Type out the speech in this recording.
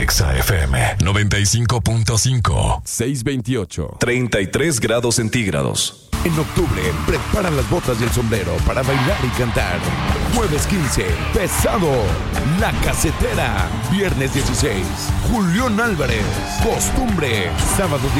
Exa FM 95.5. 628. 33 grados centígrados. En octubre, prepara las botas y el sombrero para bailar y cantar. Jueves 15, Pesado, La Casetera. Viernes 16, Julián Álvarez, Costumbre. Sábado